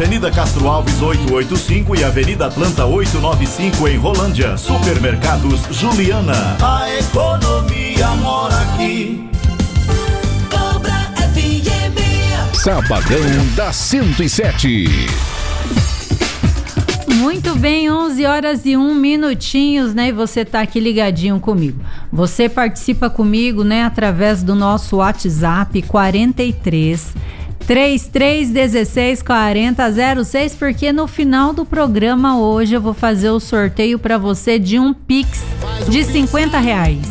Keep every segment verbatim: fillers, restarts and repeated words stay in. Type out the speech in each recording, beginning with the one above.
Avenida Castro Alves oitocentos e oitenta e cinco e Avenida Atlanta oitocentos e noventa e cinco em Rolândia. Supermercados Juliana. A economia mora aqui. Cobra F M. Sabadão da cento e sete. Muito bem, onze horas e um minutinhos, né? E você tá aqui ligadinho comigo. Você participa comigo, né? Através do nosso WhatsApp quarenta e três, trinta e três, dezesseis, quarenta, zero seis, porque no final do programa hoje eu vou fazer o sorteio para você de um Pix de cinquenta reais.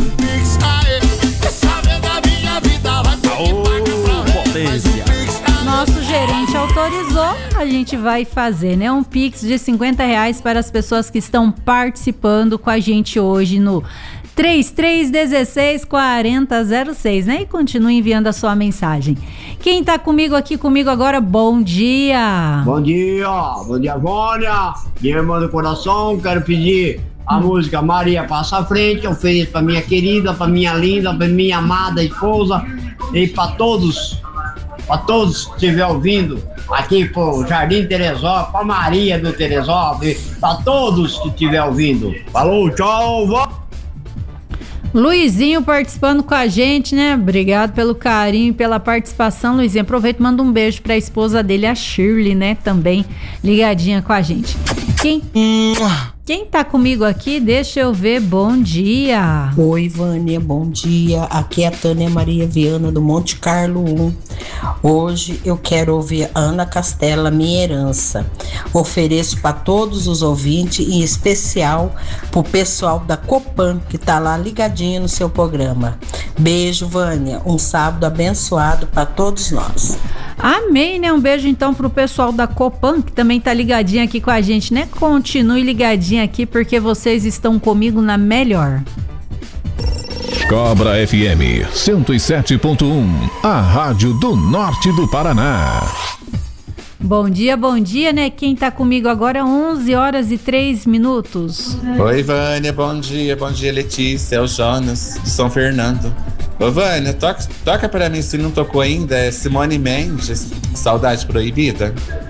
Aô, potência! Nosso gerente autorizou, a gente vai fazer, né? Um Pix de cinquenta reais para as pessoas que estão participando com a gente hoje no trinta e três, dezesseis, quarenta, zero seis, né? E continue enviando a sua mensagem. Quem tá comigo aqui comigo agora, bom dia! Bom dia, bom dia, Vânia, minha irmã do coração, quero pedir a hum. música Maria Passa à Frente, eu ofereço pra minha querida, pra minha linda, pra minha amada esposa e pra todos, pra todos que estiver ouvindo, aqui pro Jardim Teresópolis, pra Maria do Teresópolis, pra todos que estiver ouvindo. Falou, tchau, vó! Luizinho participando com a gente, né? Obrigado pelo carinho e pela participação, Luizinho. Aproveita e manda um beijo pra esposa dele, a Shirley, né? Também ligadinha com a gente. Quem, quem tá comigo aqui, deixa eu ver, bom dia. Oi, Vânia, bom dia. Aqui é a Tânia Maria Viana do Monte Carlo um. Hoje eu quero ouvir a Ana Castela, Minha Herança. Ofereço para todos os ouvintes, em especial pro pessoal da Copan, que tá lá ligadinho no seu programa. Beijo, Vânia. Um sábado abençoado para todos nós. Amém, né? Um beijo então pro pessoal da Copan, que também tá ligadinho aqui com a gente, né? Continue ligadinho aqui, porque vocês estão comigo na melhor. Cobra F M cento e sete ponto um, a rádio do norte do Paraná. Bom dia, bom dia, né? Quem tá comigo agora, onze horas e três minutos. Oi, Vânia, bom dia, bom dia, Letícia, é o Jonas, de São Fernando. Ô, Vânia, toca, toca pra mim, se não tocou ainda, é Simone Mendes, Saudade Proibida.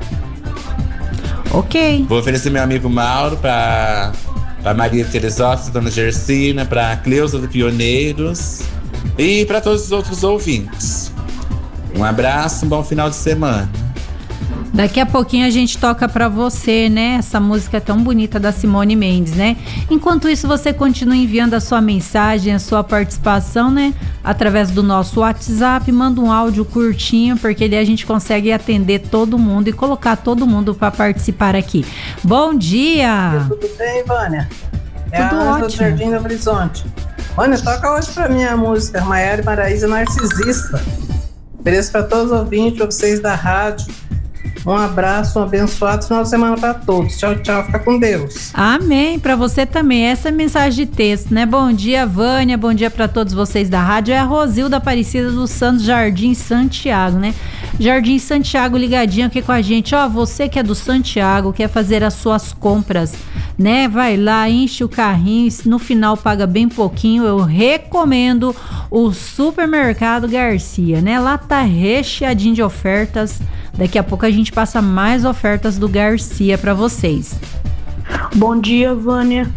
Ok. Vou oferecer meu amigo Mauro pra... pra Maria Teresópolis, Dona Gersina, pra Cleusa do Pioneiros e pra todos os outros ouvintes. Um abraço, um bom final de semana. Daqui a pouquinho a gente toca pra você, né? Essa música tão bonita da Simone Mendes, né? Enquanto isso, você continua enviando a sua mensagem, a sua participação, né? Através do nosso WhatsApp, manda um áudio curtinho, porque daí a gente consegue atender todo mundo e colocar todo mundo pra participar aqui. Bom dia! Tudo bem, Vânia? É Tudo a Ana ótimo. do Jardim do Horizonte. Vânia, toca hoje pra mim a música Maiara e Maraísa Narcisista. Ofereço pra todos os ouvintes, pra vocês da rádio. Um abraço, um abençoado final de semana para todos. Tchau, tchau. Fica com Deus. Amém. Para você também. Essa é a mensagem de texto, né? Bom dia, Vânia. Bom dia para todos vocês da rádio. É a Rosilda Aparecida dos Santos, Jardim Santiago, né? Jardim Santiago ligadinho aqui com a gente. Ó, você que é do Santiago, quer fazer as suas compras, né? Vai lá, enche o carrinho. No final paga bem pouquinho. Eu recomendo o Supermercado Garcia, né? Lá tá recheadinho de ofertas. Daqui a pouco a gente passa mais ofertas do Garcia para vocês. Bom dia, Vânia.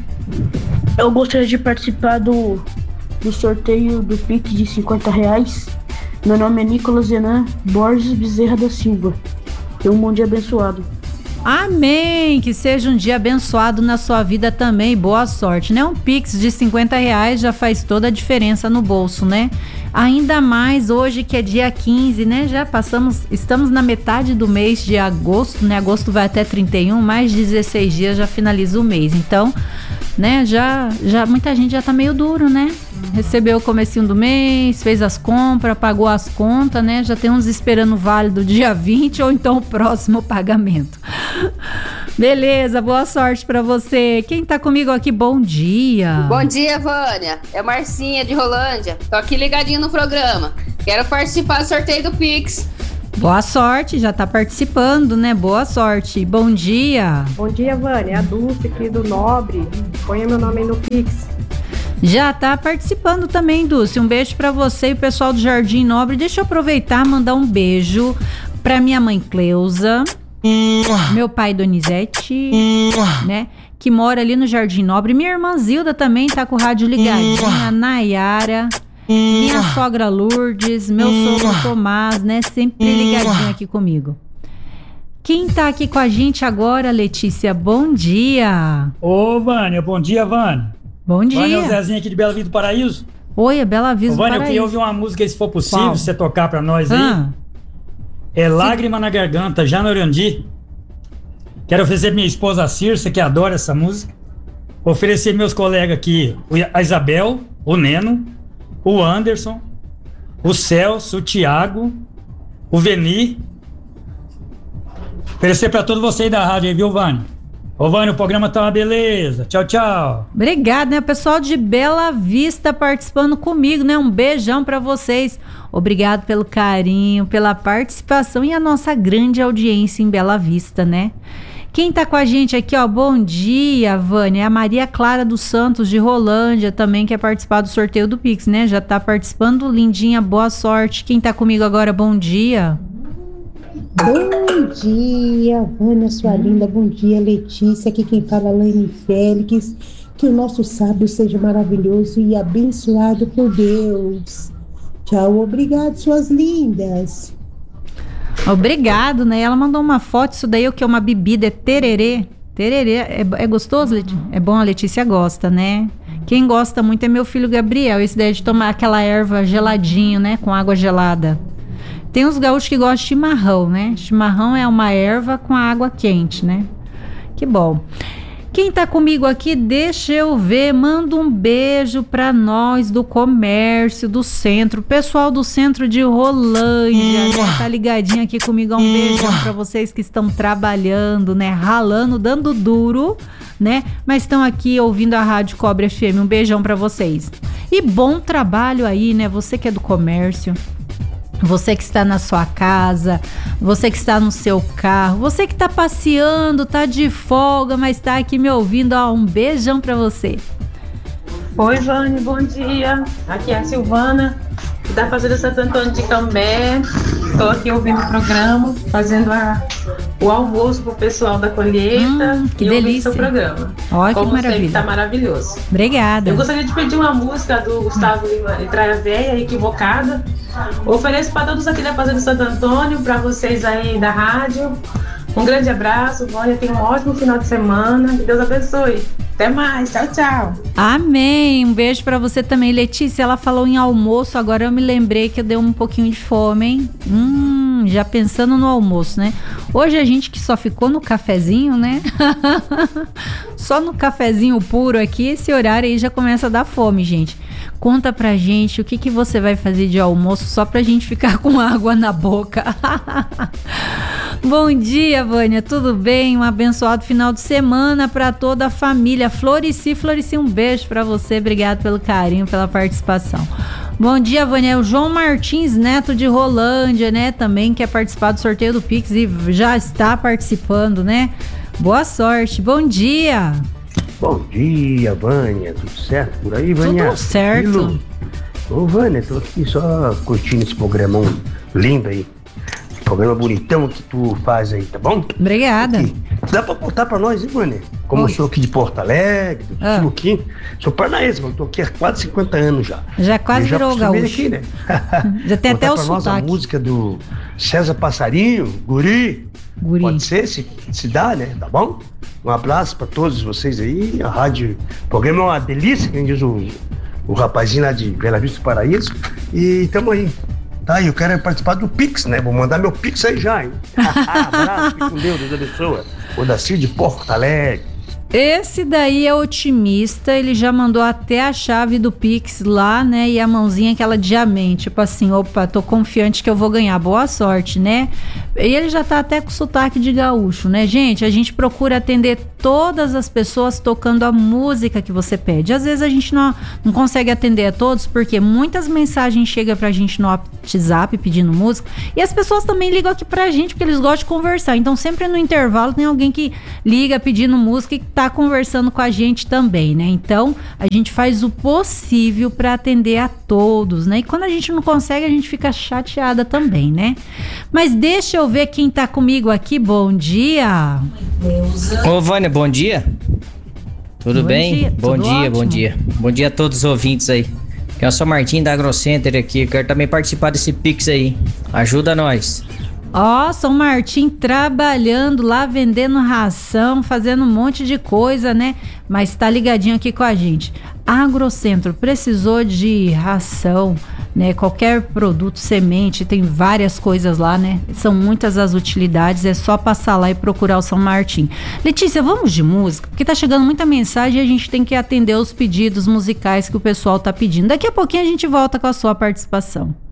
Eu gostaria de participar do, do sorteio do Pix de cinquenta reais. Meu nome é Nicolas Zenan Borges Bezerra da Silva. Tenha um bom dia abençoado. Amém! Que seja um dia abençoado na sua vida também. Boa sorte, né? Um Pix de cinquenta reais já faz toda a diferença no bolso, né? Ainda mais hoje que é dia quinze, né? Já passamos, estamos na metade do mês de agosto, né? Agosto vai até trinta e um, mais dezesseis dias já finaliza o mês. Então, né? Já, já muita gente já tá meio duro, né? Recebeu o comecinho do mês, fez as compras, pagou as contas, né? Já tem uns esperando o vale do dia vinte ou então o próximo pagamento. Beleza, boa sorte pra você. Quem tá comigo aqui, bom dia. Bom dia, Vânia. É Marcinha de Rolândia. Tô aqui ligadinho no programa. Quero participar do sorteio do Pix. Boa sorte, já tá participando, né? Boa sorte. Bom dia. Bom dia, Vânia. É a Dulce aqui do Nobre. Ponha meu nome aí no Pix. Já tá participando também, Dulce. Um beijo pra você e o pessoal do Jardim Nobre. Deixa eu aproveitar e mandar um beijo pra minha mãe Cleusa, Meu pai Donizete, né? Que mora ali no Jardim Nobre. Minha irmã Zilda também tá com o rádio ligadinha. Nayara. Minha sogra Lourdes. Meu sogro Tomás, né? Sempre ligadinho aqui comigo. Quem tá aqui com a gente agora, Letícia? Bom dia. Ô, Vânia. Bom dia, Vânia. Bom dia. Vânia, é o Zezinho aqui de Bela Vista do Paraíso. Oi, é Bela Vista Ô, do Vânia, Paraíso. eu queria ouvir uma música, se for possível, Qual? se você tocar pra nós aí. Ah. É Lágrima na Garganta, Jana Orandi. Quero oferecer minha esposa Circe, que adora essa música. Oferecer meus colegas aqui, a Isabel, o Neno, o Anderson, o Celso, o Thiago, o Veni. Oferecer pra todos vocês da rádio aí, viu, Vânia? Ô, Vânia, o programa tá uma beleza. Tchau, tchau. Obrigada, né? O pessoal de Bela Vista participando comigo, né? Um beijão pra vocês. Obrigado pelo carinho, pela participação e a nossa grande audiência em Bela Vista, né? Quem tá com a gente aqui, ó, bom dia, Vânia, é a Maria Clara dos Santos de Rolândia também quer participar do sorteio do Pix, né? Já tá participando, lindinha, boa sorte. Quem tá comigo agora, bom dia. Bom dia, Vânia, sua linda. Bom dia, Letícia. Aqui quem fala é Laine Félix. Que o nosso sábado seja maravilhoso e abençoado por Deus. Tchau, obrigado, suas lindas. Obrigado, né? Ela mandou uma foto, isso daí é o que é uma bebida, é tererê. Tererê, é, é gostoso, Letícia? É bom, a Letícia gosta, né? Quem gosta muito é meu filho Gabriel, esse daí de tomar aquela erva geladinho, né? Com água gelada. Tem uns gaúchos que gostam de chimarrão, né? Chimarrão é uma erva com a água quente, né? Que bom. Quem tá comigo aqui, deixa eu ver, manda um beijo pra nós do comércio, do centro, pessoal do centro de Rolândia, né? Tá ligadinho aqui comigo, um beijão pra vocês que estão trabalhando, né? Ralando, dando duro, né? Mas estão aqui ouvindo a Rádio Cobre F M, um beijão pra vocês. E bom trabalho aí, né? Você que é do comércio. Você que está na sua casa, você que está no seu carro, você que está passeando, está de folga, mas está aqui me ouvindo, ó, um beijão para você. Oi, Vânia, bom dia. Aqui é a Silvana, da Fazenda Santo Antônio de Cambé. Estou aqui ouvindo o programa, fazendo a, o almoço pro pessoal da colheita. Hum, que e delícia. ouvindo seu programa. Olha que Como maravilha. sempre, tá maravilhoso. Obrigada. Eu gostaria de pedir uma música do Gustavo Lima, Letraia Véia, Equivocada. Ofereço para todos aqui da Fazenda Santo Antônio, para vocês aí da rádio. Um grande abraço, Vânia, tenha um ótimo final de semana. Que Deus abençoe. Até mais, tchau, tchau. Amém, um beijo pra você também, Letícia. Ela falou em almoço, agora eu me lembrei que eu dei um pouquinho de fome, hein? Hum, já pensando no almoço, né? Hoje a gente que só ficou no cafezinho, né? Só no cafezinho puro aqui, esse horário aí já começa a dar fome, gente. Conta pra gente o que, que você vai fazer de almoço só pra gente ficar com água na boca. Bom dia, Vânia, tudo bem? Um abençoado final de semana pra toda a família. Florici, Florici, um beijo pra você. Obrigado pelo carinho, pela participação. Bom dia, Vânia. O João Martins Neto de Rolândia, né? Também quer participar do sorteio do Pix e já está participando, né? Boa sorte. Bom dia. Bom dia, Vânia. Tudo certo por aí, Vânia? Tudo certo. Tranquilo? Ô, Vânia, tô aqui só curtindo esse programão lindo aí. Programa bonitão que tu faz aí, tá bom? Obrigada. Aqui. Dá pra botar pra nós, hein, Vânia? Como Oi. eu sou aqui de Porto Alegre, do Ah. sul aqui, sou paranaense, mas tô aqui há quase cinquenta anos já. Já quase Eu já virou acostumei gaúcho. aqui, né? Já tem Botar até o pra nós a sotaque. música do César Passarinho, Guri. Guri. Pode ser, se, se dá, né? Tá bom? Um abraço pra todos vocês aí. A rádio, o programa é uma delícia, quem diz o, o rapazinho lá de Bela Vista do Paraíso. E tamo aí. Tá, eu quero participar do Pix, né? Vou mandar meu Pix aí já, hein? Abraço, fique com Deus, Deus abençoe. O Daci de Porto Alegre. Esse daí é otimista, ele já mandou até a chave do Pix lá, né? E a mãozinha aquela diamante, tipo assim, opa, tô confiante que eu vou ganhar, boa sorte, né? E ele já tá até com sotaque de gaúcho, né? Gente, a gente procura atender todas as pessoas tocando a música que você pede. Às vezes a gente não, não consegue atender a todos, porque muitas mensagens chegam pra gente no WhatsApp pedindo música, e as pessoas também ligam aqui pra gente, porque eles gostam de conversar. Então sempre no intervalo tem alguém que liga pedindo música e que tá conversando com a gente também, né? Então a gente faz o possível para atender a todos, né? E quando a gente não consegue, a gente fica chateada também, né? Mas deixa eu ver quem tá comigo aqui. Bom dia. Ô, Vânia, bom dia. Tudo Bom bem? dia, Bom tudo dia, ótimo. bom dia. Bom dia a todos os ouvintes aí. Eu sou o Martim da AgroCenter aqui. Quero também participar desse Pix aí. Ajuda nós. Ó, São Martim trabalhando lá, vendendo ração, fazendo um monte de coisa, né? Mas tá ligadinho aqui com a gente. Agrocentro precisou de ração, né? Qualquer produto, semente, tem várias coisas lá, né? São muitas as utilidades, é só passar lá e procurar o São Martim. Letícia, vamos de música? Porque tá chegando muita mensagem e a gente tem que atender os pedidos musicais que o pessoal tá pedindo. Daqui a pouquinho a gente volta com a sua participação.